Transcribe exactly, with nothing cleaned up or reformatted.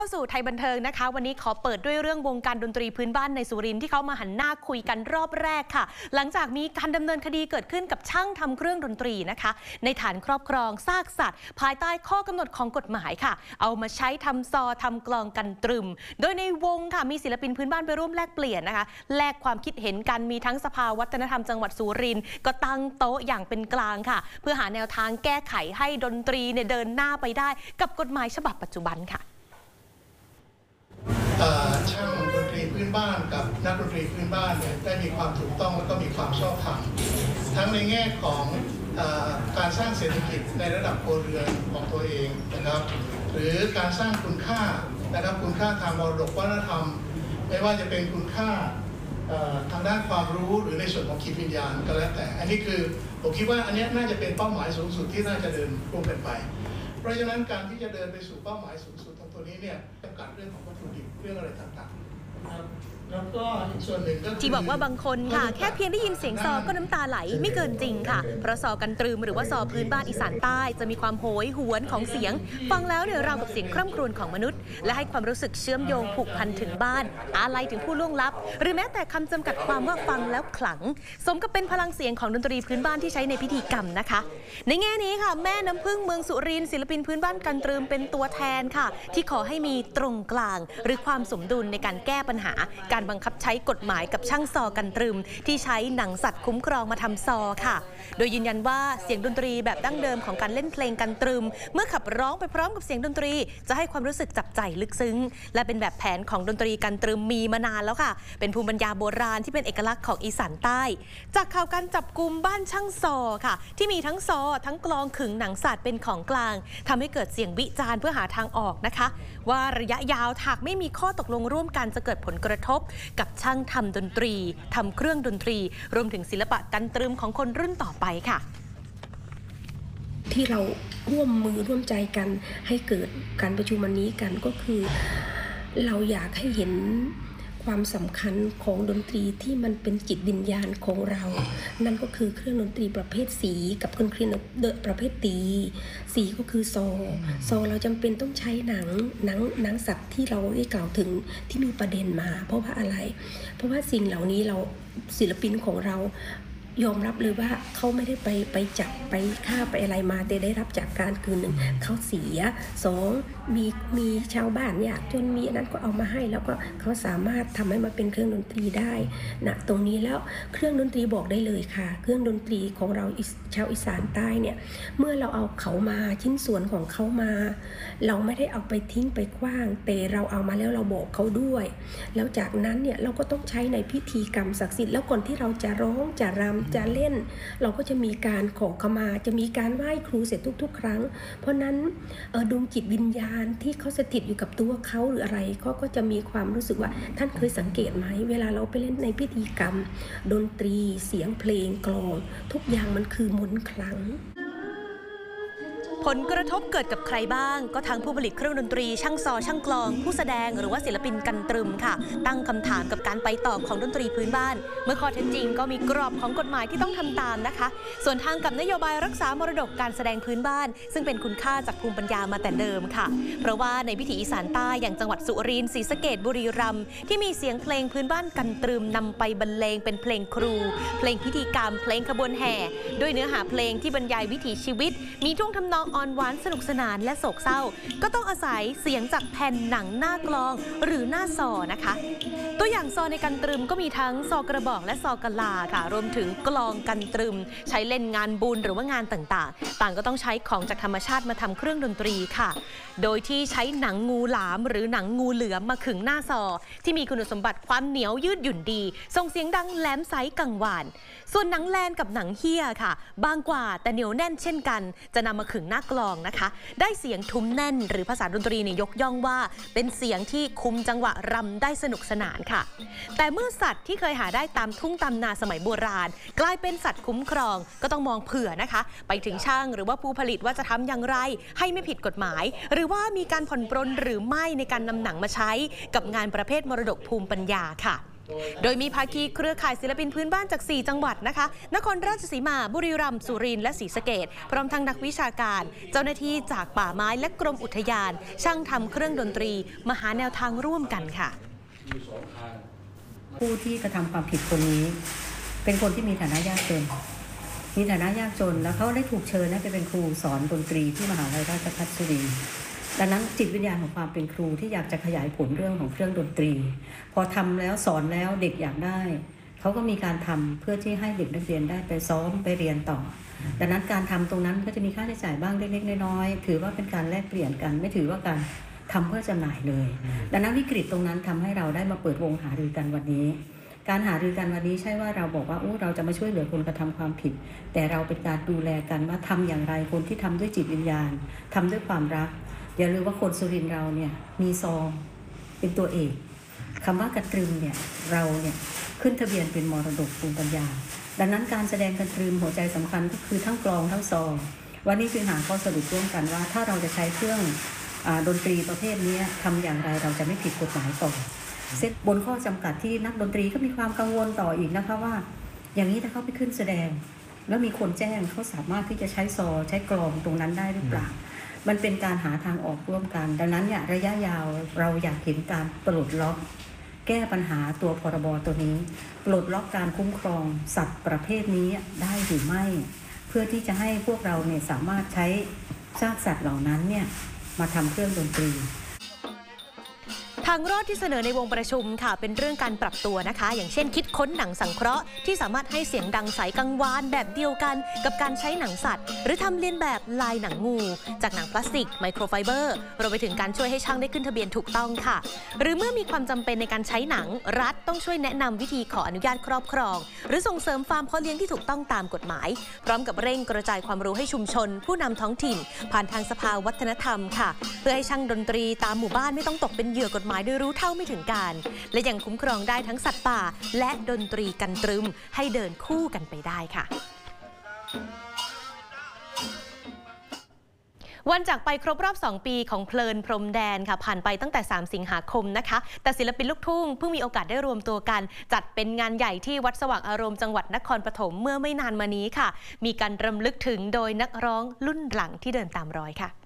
เข้าสู่ไทยบันเทิงนะคะวันนี้ขอเปิดด้วยเรื่องวงการดนตรีพื้นบ้านในสุรินทร์ที่เขามาหันหน้าคุยกันรอบแรกค่ะหลังจากมีการดำเนินคดีเกิดขึ้นกับช่างทำเครื่องดนตรีนะคะในฐานครอบครองซากสัตว์ภายใต้ข้อกำหนดของกฎหมายค่ะเอามาใช้ทำซอทำกลองกันตรึมโดยในวงค่ะมีศิลปินพื้นบ้านไปร่วมแลกเปลี่ยนนะคะแลกความคิดเห็นกันมีทั้งสภาวัฒนธรรมจังหวัดสุรินทร์ก็ตั้งโต๊ะอย่างเป็นกลางค่ะเพื่อหาแนวทางแก้ไขให้ดนตรีเนี่ยเดินหน้าไปได้กับกฎหมายฉบับปัจจุบันค่ะช่างดนตรีพื้นบ้านกับนักดนตรีพื้นบ้านเนี่ยได้มีความถูกต้องและก็มีความชอบธรรมทั้งในแง่ของการสร้างเศรษฐกิจในระดับครัวเรือนของตัวเองนะครับหรือการสร้างคุณค่านะครับคุณค่าทางมรดกวัฒนธรรมไม่ว่าจะเป็นคุณค่าทางด้านความรู้หรือในส่วนของจิตวิญญาณก็แล้วแต่อันนี้คือผมคิดว่าอันนี้น่าจะเป็นเป้าหมายสูงสุดที่น่าจะเดินร่วมกันไปเพราะฉะนั้นการที่จะเดินไปสู่เป้าหมายสูงสุดของตัวนี้เนี่ยจำกัดเรื่องของวัตถุดิบเรื่องอะไรต่างๆนะครับแล้วก็อีกส่วนหนึ่งก็ที่บอกว่าบางคนค่ะแค่เพียงได้ยินเสียงซอก็น้ำตาไหลไม่เกินจริงค่ะเพราะซอกันตรึมหรือว่าซอพื้นบ้านอีสานใต้จะมีความโหยหวนของเสียงฟังแล้วเนี่ยราวกับเสียงคร่ำครวญของมนุษย์และให้ความรู้สึกเชื่อมโยงผูกพันถึงบ้านอาลัยถึงผู้ล่วงลับหรือแม้แต่คำจำกัดความว่าฟังแล้วขลังสมกับเป็นพลังเสียงของดนตรีพื้นบ้านที่ใช้ในพิธีกรรมนะคะในแง่นี้ค่ะแม่น้ำพึ่งเมืองสุรินทร์ศิลปินพื้นบ้านกันตรึมเป็นตัวแทนค่ะที่ขอให้มีตรงกลางหรือความสมดุลในการแก้ปัญหาการบังคับใช้กฎหมายกับช่างซอกันตรึมที่ใช้หนังสัตว์คุ้มครองมาทำซอค่ะโดยยืนยันว่าเสียงดนตรีแบบดั้งเดิมของการเล่นเพลงกันตรึมเมื่อขับร้องไปพร้อมกับเสียงดนตรีจะให้ความรู้สึกจับใจลึกซึ้งและเป็นแบบแผนของดนตรีกันตรึมมีมานานแล้วค่ะเป็นภูมิปัญญาโบราณที่เป็นเอกลักษณ์ของอีสานใต้จากข่าวการจับกุมบ้านช่างซอค่ะที่มีทั้งซอทั้งกลองขึงหนังสัตว์เป็นของกลางทำให้เกิดเสียงวิจารณ์เพื่อหาทางออกนะคะว่าระยะยาวหากไม่มีข้อตกลงร่วมกันจะเกิดผลกระทบกับช่างทำดนตรีทำเครื่องดนตรีรวมถึงศิลปะกันตรึมของคนรุ่นต่อไปค่ะที่เราร่วมมือร่วมใจกันให้เกิดการประชุมวันนี้กันก็คือเราอยากให้เห็นความสำคัญของดนตรีที่มันเป็นจิตวิญญาณของเรานั่นก็คือเครื่องดนตรีประเภทสีกับเครื่องดนตรีประเภทตีสีก็คือซอซอเราจำเป็นต้องใช้หนังหนังหนังสัตว์ที่เราได้กล่าวถึงที่มีประเด็นมาเพราะว่าอะไรเพราะว่าสิ่งเหล่านี้เราศิลปินของเรายอมรับเลยว่าเขาไม่ได้ไปไปจับไปฆ่าไปอะไรมาแต่ได้รับจากการคือหนึ่งเขาเสียสองมีมีชาวบ้านเนี่ยจนมีนั้นก็เอามาให้แล้วก็เขาสามารถทำให้มาเป็นเครื่องดนตรีได้นะตรงนี้แล้วเครื่องดนตรีบอกได้เลยค่ะเครื่องดนตรีของเราชาวอีสานใต้เนี่ยเมื่อเราเอาเขามาชิ้นส่วนของเขามาเราไม่ได้เอาไปทิ้งไปขว้างแต่เราเอามาแล้วเราบอกเขาด้วยแล้วจากนั้นเนี่ยเราก็ต้องใช้ในพิธีกรรมศักดิ์สิทธิ์แล้วก่อนที่เราจะร้องจะรำจะเล่นเราก็จะมีการขอขมาจะมีการไหว้ครูเสร็จทุกๆครั้งเพราะนั้นดวงจิตวิญญาณที่เขาสถิตอยู่กับตัวเขาหรืออะไรเขาก็จะมีความรู้สึกว่าท่านเคยสังเกตไหมเวลาเราไปเล่นในพิธีกรรมดนตรีเสียงเพลงกลองทุกอย่างมันคือมนต์ขลังผลกระทบเกิดกับใครบ้างก็ทั้งผู้ผลิตเครื่องดนตรีช่างซอช่างกลองผู้แสดงหรือว่าศิลปินกันตรึมค่ะตั้งคำถามกับการไปต่อของดนตรีพื้นบ้านเมื่อข้อเท็จจริงก็มีกรอบของกฎหมายที่ต้องทำตามนะคะส่วนทางกับนโยบายรักษามรดกการแสดงพื้นบ้านซึ่งเป็นคุณค่าจากภูมิปัญญามาแต่เดิมค่ะเพราะว่าในพิถีอีสานใต้อย่างจังหวัดสุรินทร์ศรีสะเกษบุรีรัมย์ที่มีเสียงเพลงพื้นบ้านกันตรึมนำไปบรรเลงเป็นเพลงครูเพลงพิธีกรรมเพลงขบวนแห่ด้วยเนื้อหาเพลงที่บรรยายวิถีชีวิตมีท่วงทำนองอ่อนหวานสนุกสนานและโศกเศร้าก็ต้องอาศัยเสียงจากแผ่นหนังหน้ากลองหรือหน้าซอนะคะตัวอย่างซอในกันตรึมก็มีทั้งซอกระบอกและซอกะลาค่ะรวมถึงกลองกันตรึมใช้เล่นงานบุญหรือว่างานต่างๆต่างก็ต้องใช้ของจากธรรมชาติมาทำเครื่องดนตรีค่ะโดยที่ใช้หนังงูหลามหรือหนังงูเหลือมมาขึงหน้าซอที่มีคุณสมบัติความเหนียวยืดหยุ่นดีส่งเสียงดังแหลมใสกังวานส่วนหนังแลนกับหนังเฮียค่ะบางกว่าแต่เหนียวแน่นเช่นกันจะนำมาขึงหน้ากลองนะคะได้เสียงทุ้มแน่นหรือภาษาดนตรีเนี่ยยกย่องว่าเป็นเสียงที่คุมจังหวะรำได้สนุกสนานค่ะแต่เมื่อสัตว์ที่เคยหาได้ตามทุ่งตามนาสมัยโบราณกลายเป็นสัตว์คุ้มครองก็ต้องมองเผื่อนะคะไปถึงช่างหรือว่าผู้ผลิตว่าจะทำอย่างไรให้ไม่ผิดกฎหมายหรือว่ามีการผ่อนปรนหรือไม่ในการนำหนังมาใช้กับงานประเภทมรดกภูมิปัญญาค่ะโดยมีภาคีเครือข่ายศิลปินพื้นบ้านจากสี่จังหวัดนะคะนครราชสีมาบุรีรัมย์สุรินทร์และศรีสะเกษพร้อมทั้งนักวิชาการเจ้าหน้าที่จากป่าไม้และกรมอุทยานช่างทำเครื่องดนตรีมาหาแนวทางร่วมกันค่ะผู้ที่กระทำความผิดคนนี้เป็นคนที่มีฐานะยากจนมีฐานะยากจนแล้วเขาได้ถูกเชิญให้ไปเป็นครูสอนดนตรีที่มหาวิทยาลัยราชภัฏสุรินทร์ดังนั้นจิตวิญญาณของความเป็นครูที่อยากจะขยายผลเรื่องของเครื่องดนตรีพอทำแล้วสอนแล้วเด็กอยากได้เขาก็มีการทำเพื่อที่ให้เด็กนักเรียนได้ไปซ้อมไปเรียนต่อดังนั้นการทำตรงนั้นก็จะมีค่าใช้จ่ายบ้างเล็กๆน้อยๆถือว่าเป็นการแลกเปลี่ยนกันไม่ถือว่าการทำเพื่อจำหน่ายเลยดังนั้นวิกฤตตรงนั้นทำให้เราได้มาเปิดวงหารือกันวันนี้การหารือกันวันนี้ใช่ว่าเราบอกว่าโอ้เราจะมาช่วยเหลือคนกระทำความผิดแต่เราเป็นการดูแลกันว่าทำอย่างไรคนที่ทำด้วยจิตวิญญาณทำด้วยความรักอย่าลืมว่าคนสุรินทร์เราเนี่ยมีซองเป็นตัวเอกคำว่ากระตรึมเนี่ยเราเนี่ยขึ้นทะเบียนเป็นมรดกภูมิปัญญาดังนั้นการแสดงกระตรึมหัวใจสำคัญก็คือทั้งกลองทั้งซองวันนี้คือหาข้อสรุปร่วมกันว่าถ้าเราจะใช้เครื่องดนตรีประเภทนี้ทำอย่างไรเราจะไม่ผิดกฎหมายต่อเซตบนข้อจำกัดที่นักดนตรีก็มีความกังวลต่ออีกนะคะว่าอย่างนี้ถ้าเขาไปขึ้นแสดงแล้วมีคนแจ้งเขาสามารถที่จะใช้ซอใช้กลองตรงนั้นได้หรือเปล่ามันเป็นการหาทางออกร่วมกันดังนั้นเนี่ยระยะยาวเราอยากเห็นการปลดล็อกแก้ปัญหาตัวพรบตัวนี้ปลดล็อกการคุ้มครองสัตว์ประเภทนี้ได้หรือไม่เพื่อที่จะให้พวกเราเนี่ยสามารถใช้ซากสัตว์เหล่านั้นเนี่ยมาทำเครื่องดนตรีทางรอดที่เสนอในวงประชุมค่ะเป็นเรื่องการปรับตัวนะคะอย่างเช่นคิดค้นหนังสังเคราะห์ที่สามารถให้เสียงดังใสกังวานแบบเดียวกันกับการใช้หนังสัตว์หรือทำเลียนแบบลายหนังงูจากหนังพลาสติกไมโครไฟเบอร์รวมไปถึงการช่วยให้ช่างได้ขึ้นทะเบียนถูกต้องค่ะหรือเมื่อมีความจำเป็นในการใช้หนังรัฐต้องช่วยแนะนำวิธีขออนุญาตครอบครองหรือส่งเสริมฟาร์มเพาะเลี้ยงที่ถูกต้องตามกฎหมายพร้อมกับเร่งกระจายความรู้ให้ชุมชนผู้นำท้องถิ่นผ่านทางสภาวัฒนธรรมค่ะเพื่อให้ช่างดนตรีตามหมู่บ้านไม่ต้องตกเป็นเหยื่อกฎหมายโดยรู้เท่าไม่ถึงการและยังคุ้มครองได้ทั้งสัตว์ป่าและดนตรีกันตรึมให้เดินคู่กันไปได้ค่ะวันจากไปครบรอบสองปีของเพลินพรมแดนค่ะผ่านไปตั้งแต่สามสิงหาคมนะคะแต่ศิลปินลูกทุ่งเพิ่งมีโอกาสได้รวมตัวกันจัดเป็นงานใหญ่ที่วัดสว่างอารมณ์จังหวัดนครปฐมเมื่อไม่นานมานี้ค่ะมีการรำลึกถึงโดยนักร้องรุ่นหลังที่เดินตามรอยค่ะ